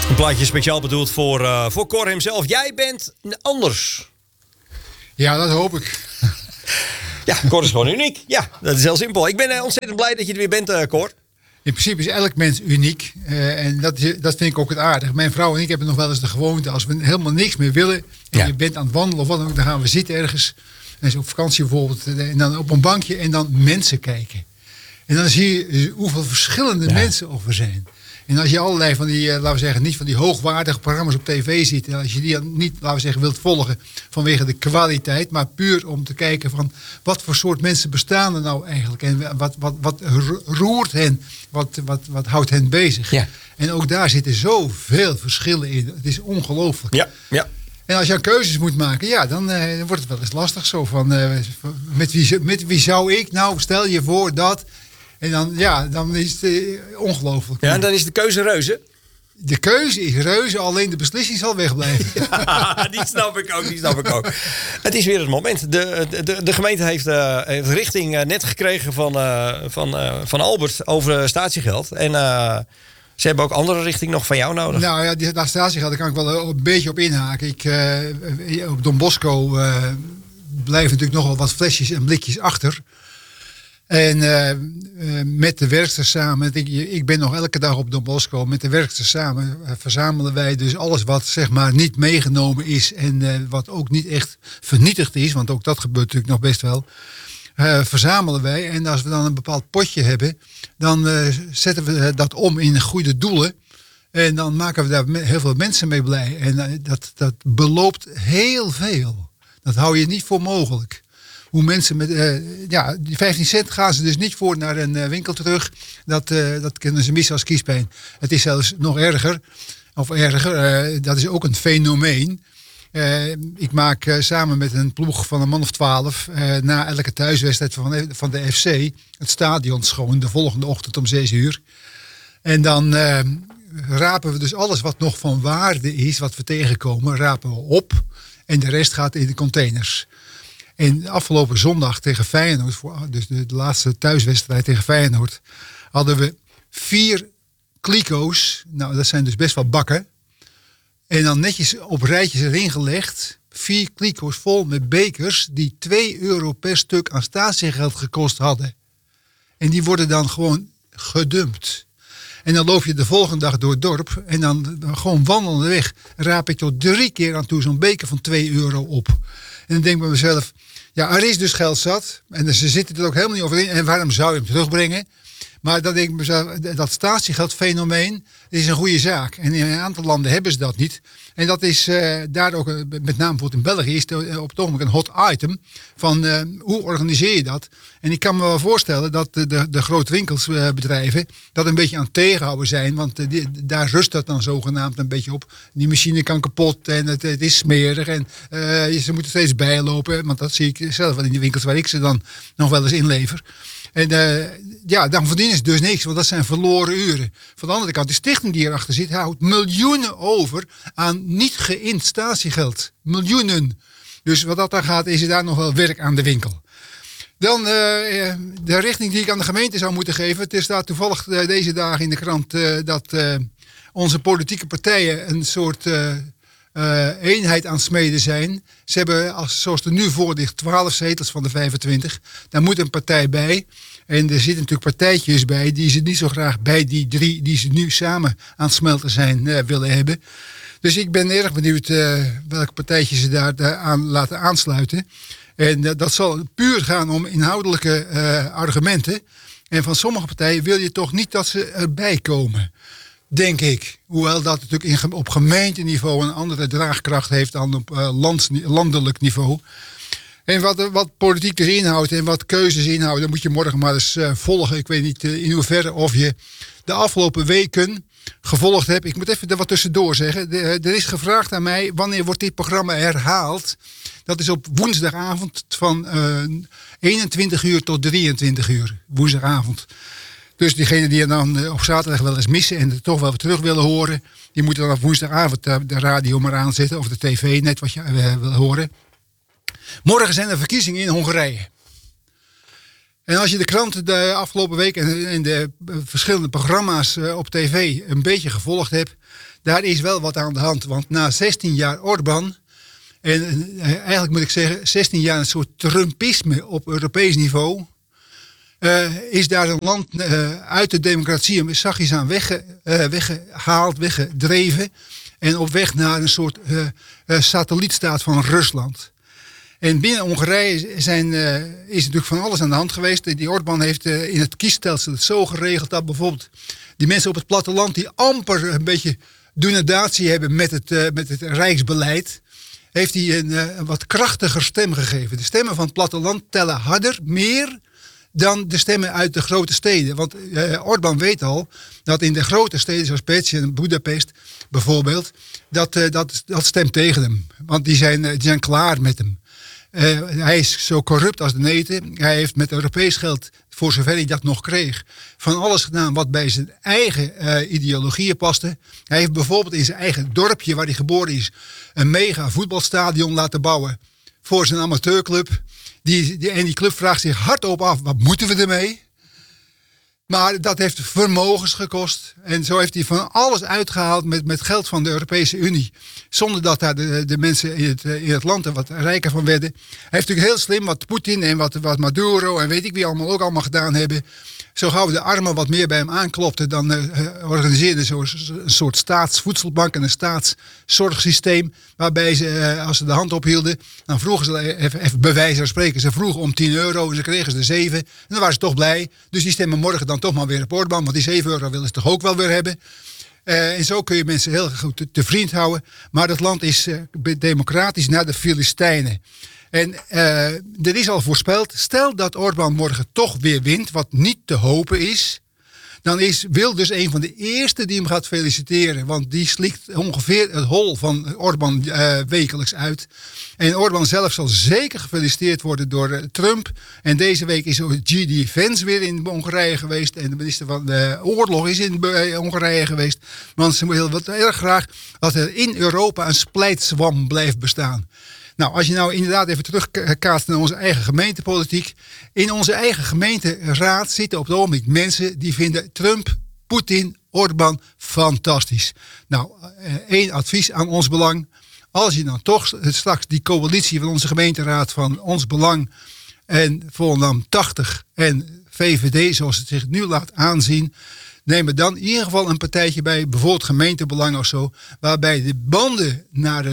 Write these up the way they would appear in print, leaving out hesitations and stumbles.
Een plaatje speciaal bedoeld voor Cor hemzelf. Jij bent anders. Ja, dat hoop ik. Ja, Cor is gewoon uniek. Ja, dat is heel simpel. Ik ben ontzettend blij dat je er weer bent, Cor. In principe is elk mens uniek. En dat vind ik ook het aardig. Mijn vrouw en ik hebben nog wel eens de gewoonte. Als we helemaal niks meer willen. En je bent aan het wandelen of wat dan ook. Dan gaan we zitten ergens. En zo op vakantie bijvoorbeeld. En dan op een bankje. En dan mensen kijken. En dan zie je hoeveel verschillende mensen er zijn. En als je allerlei van die, laten we zeggen, niet van die hoogwaardige programma's op tv ziet. En als je die niet, laten we zeggen, wilt volgen vanwege de kwaliteit. Maar puur om te kijken van wat voor soort mensen bestaan er nou eigenlijk. En wat roert hen, wat houdt hen bezig. Ja. En ook daar zitten zoveel verschillen in. Het is ongelooflijk. Ja. En als je aan keuzes moet maken, ja, dan wordt het wel eens lastig. Zo van, met wie zou ik nou, stel je voor dat... En dan is het ongelooflijk. Ja, en dan is de keuze reuze. De keuze is reuze, alleen de beslissing zal wegblijven. Ja, die snap ik ook. Het is weer het moment. De gemeente heeft richting net gekregen van Albert over statiegeld. En ze hebben ook andere richting nog van jou nodig. Nou ja, dat statiegeld, daar kan ik wel een beetje op inhaken. Op Don Bosco blijven natuurlijk nogal wat flesjes en blikjes achter. En met de werksters samen, ik ben nog elke dag op Don Bosco, met de werksters samen verzamelen wij dus alles wat zeg maar niet meegenomen is en wat ook niet echt vernietigd is, want ook dat gebeurt natuurlijk nog best wel, verzamelen wij. En als we dan een bepaald potje hebben, dan zetten we dat om in goede doelen en dan maken we daar heel veel mensen mee blij. En dat beloopt heel veel. Dat hou je niet voor mogelijk. Hoe mensen met die 15 cent gaan ze dus niet voor naar een winkel terug. Dat kunnen ze missen als kiespijn. Het is zelfs nog erger. Dat is ook een fenomeen. Ik maak samen met een ploeg van een man of 12... na elke thuiswedstrijd van de FC... het stadion schoon de volgende ochtend om 6 uur. En dan rapen we dus alles wat nog van waarde is... wat we tegenkomen, rapen we op. En de rest gaat in de containers. En afgelopen zondag tegen Feyenoord, dus de laatste thuiswedstrijd tegen Feyenoord, hadden we 4 kliko's. Nou, dat zijn dus best wel bakken. En dan netjes op rijtjes erin gelegd. 4 kliko's vol met bekers die €2 per stuk aan statiegeld gekost hadden. En die worden dan gewoon gedumpt. En dan loop je de volgende dag door het dorp en dan gewoon wandelende weg raap ik tot 3 keer aan toe zo'n beker van €2 op. En dan denk ik bij mezelf, ja, er is dus geld zat. En ze zitten er ook helemaal niet over in. En waarom zou je hem terugbrengen? Maar dan denk ik mezelf, dat statiegeldfenomeen is een goede zaak. En in een aantal landen hebben ze dat niet. En dat is daar ook, met name bijvoorbeeld in België, is het op het ogenblik een hot item. Van hoe organiseer je dat? En ik kan me wel voorstellen dat de grote winkelsbedrijven dat een beetje aan het tegenhouden zijn. Want daar rust dat dan zogenaamd een beetje op. Die machine kan kapot en het is smerig. En ze moeten steeds bijlopen. Want dat zie ik zelf wel in die winkels waar ik ze dan nog wel eens inlever. En dan verdienen ze dus niks, want dat zijn verloren uren. Van de andere kant, de stichting die erachter zit, houdt miljoenen over aan niet geïnd statiegeld. Miljoenen. Dus wat dat dan gaat, is er daar nog wel werk aan de winkel. Dan de richting die ik aan de gemeente zou moeten geven. Het staat toevallig deze dagen in de krant dat onze politieke partijen een soort eenheid aan het smeden zijn. Ze hebben, zoals er nu voor ligt, 12 zetels van de 25. Daar moet een partij bij. En er zitten natuurlijk partijtjes bij die ze niet zo graag bij die 3 die ze nu samen aan het smelten zijn willen hebben. Dus ik ben erg benieuwd welke partijtjes ze daar aan laten aansluiten. En dat zal puur gaan om inhoudelijke argumenten. En van sommige partijen wil je toch niet dat ze erbij komen. Denk ik. Hoewel dat natuurlijk op gemeenteniveau een andere draagkracht heeft dan op landelijk niveau. En wat politiek dus inhoudt en wat keuzes inhouden, dat moet je morgen maar eens volgen. Ik weet niet in hoeverre of je de afgelopen weken gevolgd hebt. Ik moet even er wat tussendoor zeggen. Er is gevraagd aan mij, wanneer wordt dit programma herhaald? Dat is op woensdagavond van 21 uur tot 23 uur. Woensdagavond. Dus diegenen die dan op zaterdag wel eens missen en het toch wel terug willen horen, die moeten dan op woensdagavond de radio maar aanzetten of de tv, net wat je wil horen. Morgen zijn er verkiezingen in Hongarije. En als je de kranten de afgelopen week en de verschillende programma's op tv een beetje gevolgd hebt, daar is wel wat aan de hand. Want na 16 jaar Orbán, en eigenlijk moet ik zeggen 16 jaar een soort Trumpisme op Europees niveau, is daar een land uit de democratie zachtjes aan weggehaald, weggedreven. En op weg naar een soort satellietstaat van Rusland. En binnen Hongarije is natuurlijk van alles aan de hand geweest. Die Orbán heeft in het kiesstelsel het zo geregeld dat bijvoorbeeld die mensen op het platteland die amper een beetje donatie hebben met het rijksbeleid, heeft hij een wat krachtiger stem gegeven. De stemmen van het platteland tellen harder, meer dan de stemmen uit de grote steden. Want Orbán weet al dat in de grote steden zoals Pécs en Budapest bijvoorbeeld, dat stemt tegen hem. Want die zijn klaar met hem. Hij is zo corrupt als de neten. Hij heeft met Europees geld, voor zover hij dat nog kreeg, van alles gedaan wat bij zijn eigen ideologieën paste. Hij heeft bijvoorbeeld in zijn eigen dorpje waar hij geboren is een mega voetbalstadion laten bouwen voor zijn amateurclub. Die club vraagt zich hardop af, wat moeten we ermee? Maar dat heeft vermogens gekost. En zo heeft hij van alles uitgehaald met geld van de Europese Unie. Zonder dat daar de mensen in het land er wat rijker van werden. Hij heeft natuurlijk heel slim wat Poetin en wat Maduro en weet ik wie ook allemaal gedaan hebben. Zo gauw de armen wat meer bij hem aanklopten, dan organiseerden ze een soort staatsvoedselbank en een staatszorgsysteem. Waarbij ze, als ze de hand ophielden, dan vroegen ze even bij wijze van spreken, ze vroegen om €10 en ze kregen ze 7. En dan waren ze toch blij. Dus die stemmen morgen dan toch maar weer op Orbán, want die €7 willen ze toch ook wel weer hebben. En zo kun je mensen heel goed te vriend houden. Maar dat land is democratisch naar de Filistijnen. En er is al voorspeld, stel dat Orbán morgen toch weer wint, wat niet te hopen is, dan is Wilders een van de eerste die hem gaat feliciteren. Want die slikt ongeveer het hol van Orbán wekelijks uit. En Orbán zelf zal zeker gefeliciteerd worden door Trump. En deze week is G.D. Vance weer in Hongarije geweest. En de minister van de Oorlog is in Hongarije geweest. Want ze wil erg graag dat er in Europa een splijtswam blijft bestaan. Nou, als je nou inderdaad even terugkaatst naar onze eigen gemeentepolitiek. In onze eigen gemeenteraad zitten op het ogenblik mensen die vinden Trump, Poetin, Orbán fantastisch. Nou, 1 advies aan Ons Belang. Als je dan toch straks die coalitie van onze gemeenteraad van Ons Belang en Volendam 80 en VVD, zoals het zich nu laat aanzien, neem er dan in ieder geval een partijtje bij, bijvoorbeeld gemeentebelang of zo, waarbij de banden naar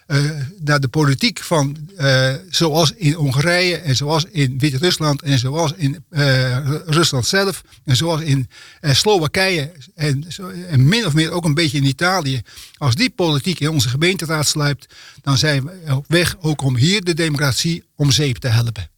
de politiek van zoals in Hongarije en zoals in Wit-Rusland en zoals in Rusland zelf en zoals in Slowakije en min of meer ook een beetje in Italië. Als die politiek in onze gemeenteraad sluipt, dan zijn we op weg ook om hier de democratie om zeep te helpen.